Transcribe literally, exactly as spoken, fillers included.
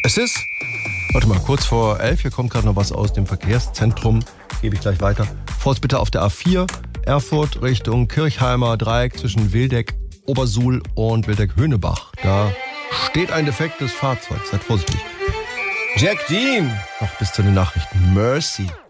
Es ist, warte mal, kurz vor elf, hier kommt gerade noch was aus dem Verkehrszentrum, gebe ich gleich weiter. Vorsicht bitte auf der A vier, Erfurt Richtung Kirchheimer Dreieck zwischen Wildeck, Obersuhl und Wildeck-Höhnebach. Da steht ein defektes Fahrzeug, seid vorsichtig. Jack Dean, noch bis zu den Nachrichten. Mercy.